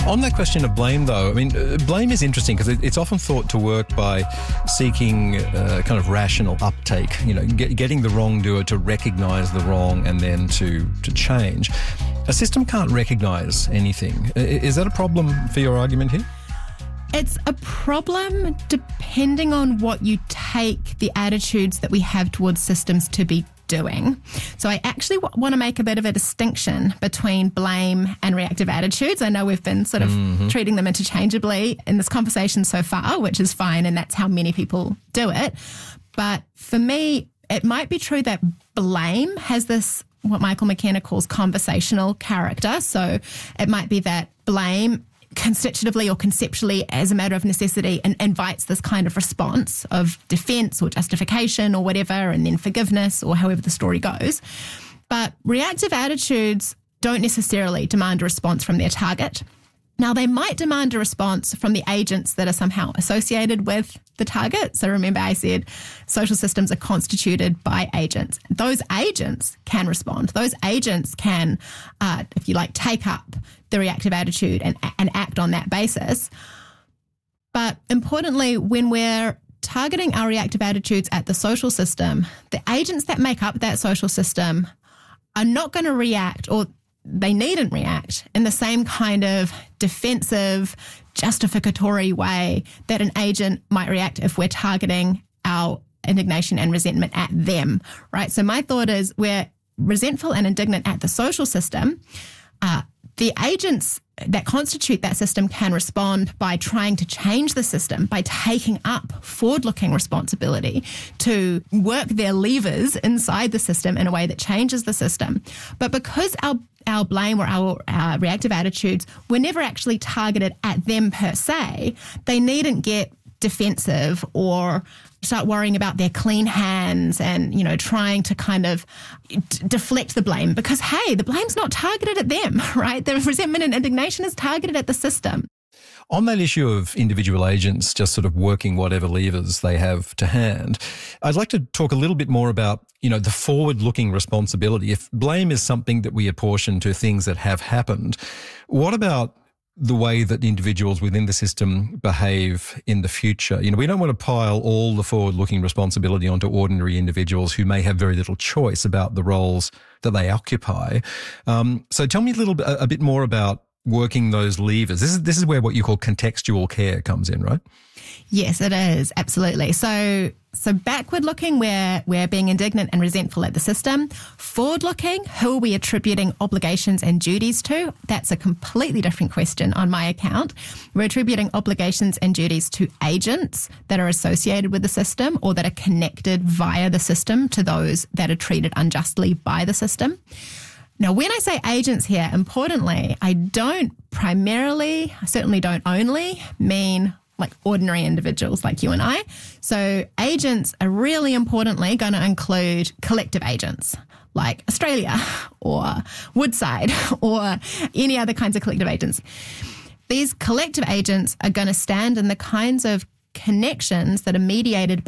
On that question of blame, though, I mean, blame is interesting because it's often thought to work by seeking kind of rational uptake, getting the wrongdoer to recognise the wrong and then to change. A system can't recognise anything. Is that a problem for your argument here? It's a problem depending on what you take the attitudes that we have towards systems to be doing. So I actually want to make a bit of a distinction between blame and reactive attitudes. I know we've been sort of treating them interchangeably in this conversation so far, which is fine, and that's how many people do it. But for me, it might be true that blame has this, what Michael McKenna calls conversational character. So it might be that blame constitutively or conceptually as a matter of necessity and invites this kind of response of defence or justification or whatever, and then forgiveness or however the story goes. But reactive attitudes don't necessarily demand a response from their target. Now, they might demand a response from the agents that are somehow associated with the target. So remember I said social systems are constituted by agents. Those agents can respond. Those agents can, if you like, take up the reactive attitude and act on that basis. But importantly, when we're targeting our reactive attitudes at the social system, the agents that make up that social system are not going to react, or they needn't react in the same kind of defensive, justificatory way that an agent might react if we're targeting our indignation and resentment at them, right? So my thought is we're resentful and indignant at the social system. The agents that constitute that system can respond by trying to change the system, by taking up forward-looking responsibility to work their levers inside the system in a way that changes the system. But because our blame or our reactive attitudes were never actually targeted at them per se, they needn't get defensive or start worrying about their clean hands and, trying to kind of deflect the blame because, hey, the blame's not targeted at them, right? The resentment and indignation is targeted at the system. On that issue of individual agents just sort of working whatever levers they have to hand, I'd like to talk a little bit more about, the forward-looking responsibility. If blame is something that we apportion to things that have happened, what about the way that individuals within the system behave in the future? We don't want to pile all the forward-looking responsibility onto ordinary individuals who may have very little choice about the roles that they occupy. So tell me a bit more about working those levers. This is where what you call contextual care comes in, right? Yes, it is. Absolutely. So backward looking, we're being indignant and resentful at the system. Forward looking, who are we attributing obligations and duties to? That's a completely different question on my account. We're attributing obligations and duties to agents that are associated with the system or that are connected via the system to those that are treated unjustly by the system. Now, when I say agents here, importantly, I don't primarily, I certainly don't only mean like ordinary individuals like you and I. So agents are really importantly going to include collective agents like Australia or Woodside or any other kinds of collective agents. These collective agents are going to stand in the kinds of connections that are mediated